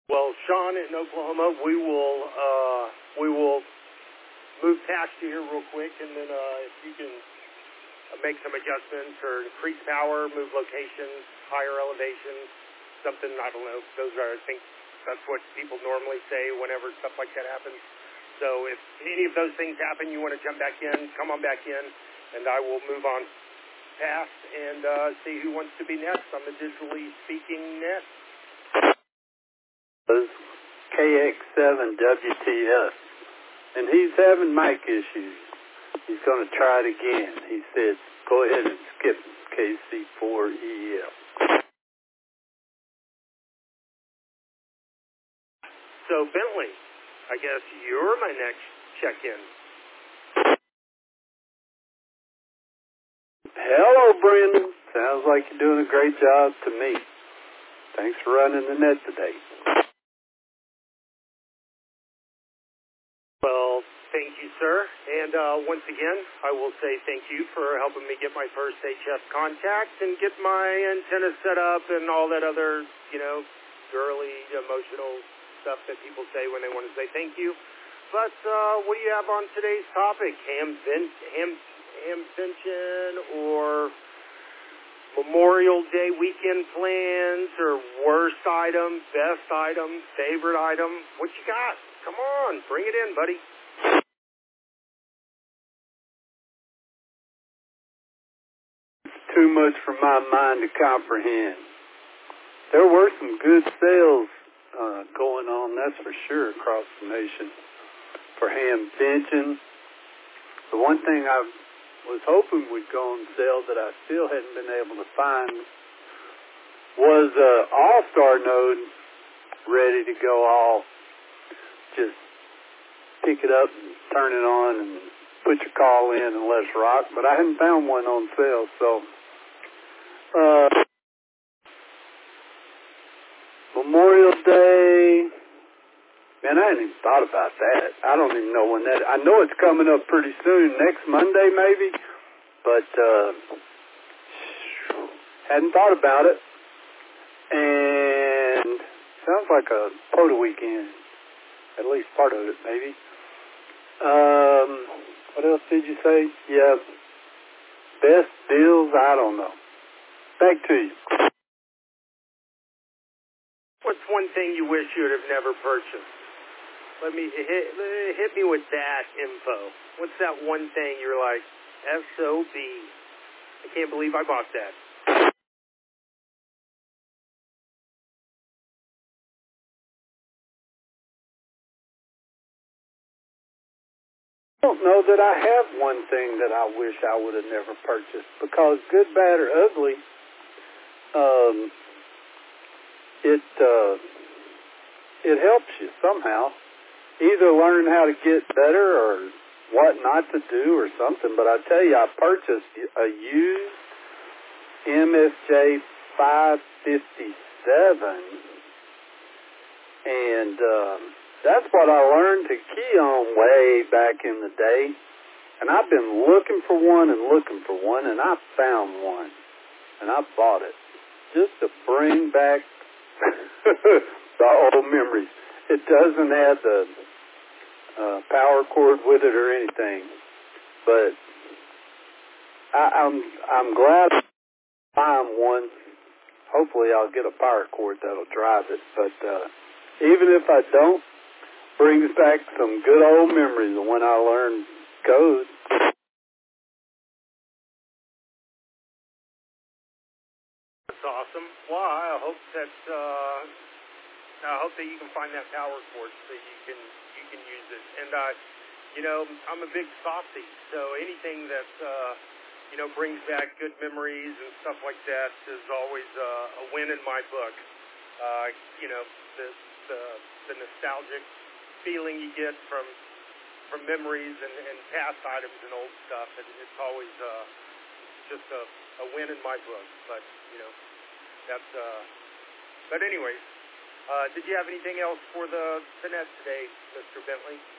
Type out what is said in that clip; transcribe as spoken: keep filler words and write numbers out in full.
Well, Sean in Oklahoma, we will uh, we will move past you here real quick, and then uh, if you can make some adjustments or increase power, move locations, higher elevations, something, I don't know. Those are, I think, that's what people normally say whenever stuff like that happens. So if any of those things happen, you want to jump back in, come on back in, and I will move on past and uh, see who wants to be next on the digitally speaking net. K X seven W T S, and he's having mic issues. He's going to try it again. He said, go ahead and skip K C four E L. So, Bentley, I guess you're my next check-in. Hello, Brendan. Sounds like you're doing a great job to me. Thanks for running the net today. Well, thank you, sir. And uh, once again, I will say thank you for helping me get my first H F contact and get my antenna set up and all that other, you know, girly, emotional stuff that people say when they want to say thank you. But uh, what do you have on today's topic? Ham, ham, hamvention or Memorial Day weekend plans or worst item, best item, favorite item? What you got? Come on, bring it in, buddy. It's too much for my mind to comprehend. There were some good sales uh, going on, that's for sure, across the nation for hamvention. The one thing I was hoping would go on sale that I still hadn't been able to find was an All-Star node ready to go all just pick it up and turn it on and put your call in and let us rock. But I hadn't found one on sale, so uh, Memorial Day, man, I hadn't even thought about that. I don't even know when that, I know it's coming up pretty soon, next Monday maybe, but uh, hadn't thought about it. And sounds like a POTA weekend. At least part of it, maybe. Um, what else did you say? Yeah, best deals, I don't know. Back to you. What's one thing you wish you would have never purchased? Let me hit, hit me with that info. What's that one thing you're like, S O B, I can't believe I bought that. I don't know that I have one thing that I wish I would have never purchased, because good, bad, or ugly, um, it uh, it helps you somehow. Either learn how to get better or what not to do or something. But I tell you, I purchased a used M S J five fifty-seven, and um, that's what I learned to key on way back in the day. And I've been looking for one and looking for one, and I found one. And I bought it just to bring back the old memories. It doesn't have the uh, power cord with it or anything. But I, I'm I'm glad I find one. Hopefully I'll get a power cord that'll drive it. But uh, even if I don't, brings back some good old memories of when I learned code. That's awesome. Well, I hope that uh, I hope that you can find that power cord so you can you can use it. And uh, you know, I'm a big softie, so anything that uh, you know brings back good memories and stuff like that is always uh, a win in my book. Uh, you know, the the, the nostalgic feeling you get from from memories and, and past items and old stuff, and it's always uh, just a, a win in my book. But you know, that's. Uh, but anyways, uh, did you have anything else for the the net today, Mister Bentley?